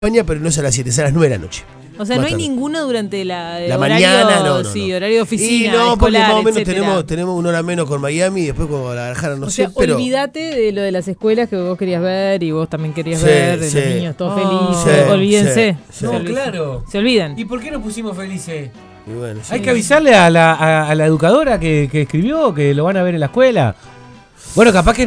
mañana, pero no es a las 7, es a las 9 de la noche. O sea, no hay ninguna durante la mañana, no. Sí, horario de oficina, y no, porque escolar, más o menos etcétera. tenemos una hora menos con Miami y después con Guadalajara, no O sé, sea, pero... olvídate de lo de las escuelas que vos querías ver y vos también querías Sí, ver, de sí. los niños todos Sí, felices. Olvídense. sí. No, claro. Se olvidan. ¿Y por qué nos pusimos felices? Y bueno, sí. Hay que avisarle a la educadora que escribió que lo van a ver en la escuela. Bueno, capaz que